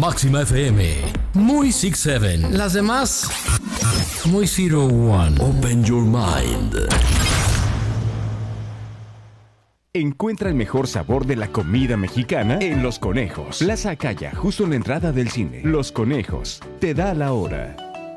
Máxima FM, muy 67. Las demás, muy 01. Open your mind. Encuentra el mejor sabor de la comida mexicana en Los Conejos. Plaza Acaya, justo en la entrada del cine. Los Conejos, te da la hora.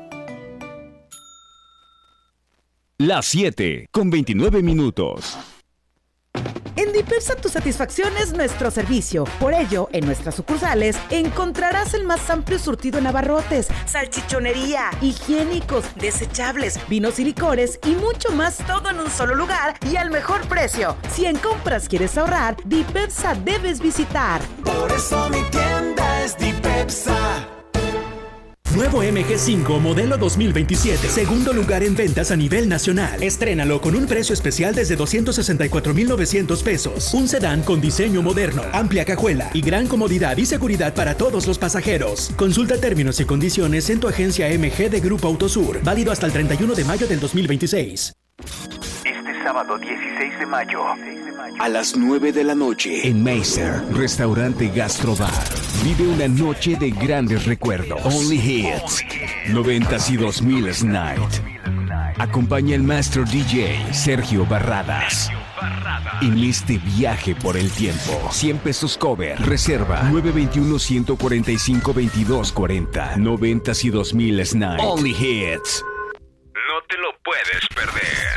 Las 7:29. En Dipepsa tu satisfacción es nuestro servicio. Por ello, en nuestras sucursales encontrarás el más amplio surtido en abarrotes, salchichonería, higiénicos, desechables, vinos y licores y mucho más, todo en un solo lugar y al mejor precio. Si en compras quieres ahorrar, Dipepsa debes visitar. Por eso mi tienda es Dipepsa. Nuevo MG5 modelo 2027. Segundo lugar en ventas a nivel nacional. Estrénalo con un precio especial desde 264,900 pesos. Un sedán con diseño moderno, amplia cajuela y gran comodidad y seguridad para todos los pasajeros. Consulta términos y condiciones en tu agencia MG de Grupo Autosur. Válido hasta el 31 de mayo del 2026. Este sábado 16 de mayo. A las 9 de la noche en Meiser, restaurante Gastrobar. Vive una noche de grandes recuerdos. Only Hits. 90s y 2000s Night. Acompaña el maestro DJ Sergio Barradas. En este viaje por el tiempo. 100 pesos cover. Reserva 921-145-2240. 90s y 2000s Night. Only Hits. No te lo puedes perder.